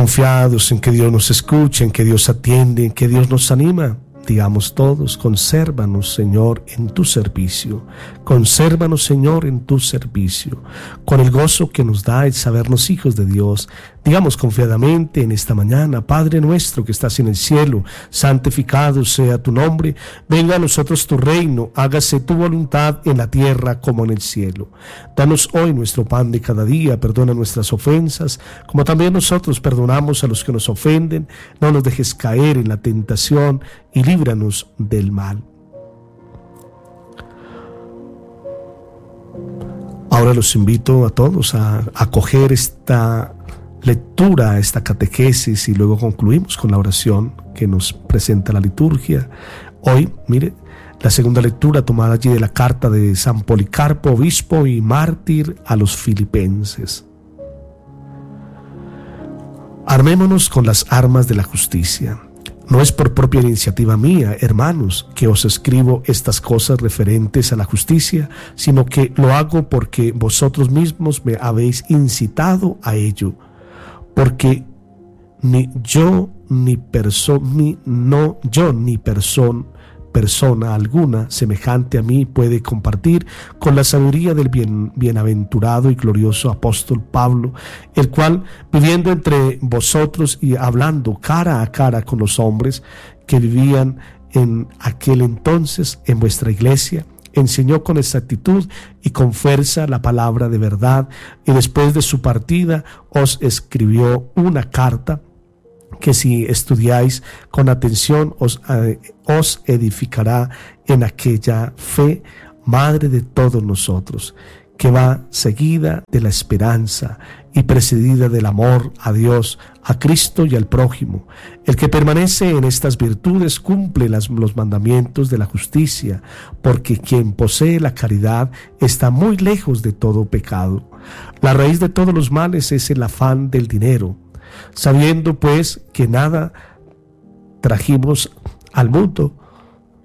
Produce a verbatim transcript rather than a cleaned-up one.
Confiados en que Dios nos escucha, en que Dios atiende, en que Dios nos anima, digamos todos: consérvanos, Señor, en tu servicio. Consérvanos, Señor, en tu servicio. Con el gozo que nos da el sabernos hijos de Dios, digamos confiadamente en esta mañana: Padre nuestro que estás en el cielo, santificado sea tu nombre. Venga a nosotros tu reino, hágase tu voluntad en la tierra como en el cielo. Danos hoy nuestro pan de cada día, perdona nuestras ofensas, como también nosotros perdonamos a los que nos ofenden. No nos dejes caer en la tentación y líbranos del mal. Ahora los invito a todos a acoger esta lectura, esta catequesis, y luego concluimos con la oración que nos presenta la liturgia. Hoy, mire, la segunda lectura tomada allí de la carta de San Policarpo, obispo y mártir a los filipenses. Armémonos con las armas de la justicia. No es por propia iniciativa mía, hermanos, que os escribo estas cosas referentes a la justicia, sino que lo hago porque vosotros mismos me habéis incitado a ello. Porque ni yo ni persona, ni no yo ni persona, persona alguna semejante a mí puede compartir con la sabiduría del bien, bienaventurado y glorioso apóstol Pablo, el cual, viviendo entre vosotros y hablando cara a cara con los hombres que vivían en aquel entonces en vuestra iglesia, enseñó con exactitud y con fuerza la palabra de verdad, y después de su partida os escribió una carta que, si estudiáis con atención, os, eh, os edificará en aquella fe, madre de todos nosotros, que va seguida de la esperanza y precedida del amor a Dios, a Cristo y al prójimo. El que permanece en estas virtudes cumple las, los mandamientos de la justicia, porque quien posee la caridad está muy lejos de todo pecado. La raíz de todos los males es el afán del dinero. Sabiendo pues que nada trajimos al mundo,